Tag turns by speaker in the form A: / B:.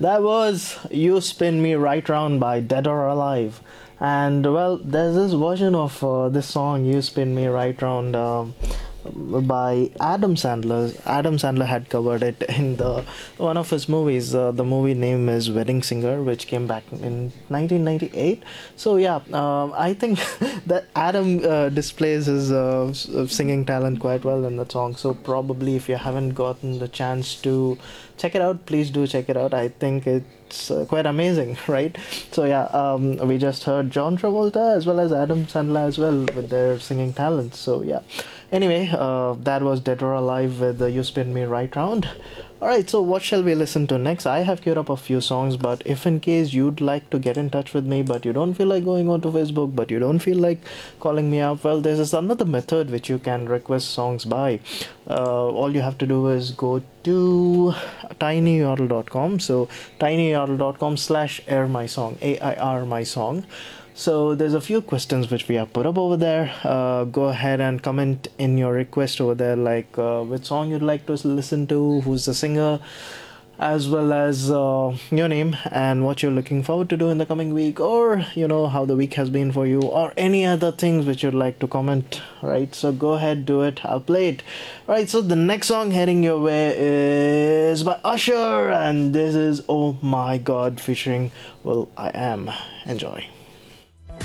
A: That was You Spin Me Right Round by Dead or Alive. And well, there's this version of this song, You Spin Me Right Round, by Adam Sandler. Adam Sandler had covered it in the one of his movies. The movie name is Wedding Singer, which came back in 1998. So yeah, I think that Adam displays his singing talent quite well in the song. So probably if you haven't gotten the chance to check it out, please do check it out. I think it's quite amazing, right? So yeah, we just heard John Travolta as well as Adam Sandler as well with their singing talents. So yeah. Anyway, that was Dead or Alive with You Spin Me Right Round. Alright, so what shall we listen to next? I have queued up a few songs, but if in case you'd like to get in touch with me, but you don't feel like going onto Facebook, but you don't feel like calling me up, well, there's this another method which you can request songs by. All you have to do is go to tinyyodel.com. So tinyyodel.com/air my song, AIR my song. So there's a few questions which we have put up over there. Go ahead and comment in your request over there, like which song you'd like to listen to, who's the singer, as well as your name and what you're looking forward to do in the coming week, or how the week has been for you, or any other things which you'd like to comment. Right? So go ahead, do it. I'll play it. Right. So the next song heading your way is by Usher, and this is "Oh My God" featuring Will I Am. Enjoy.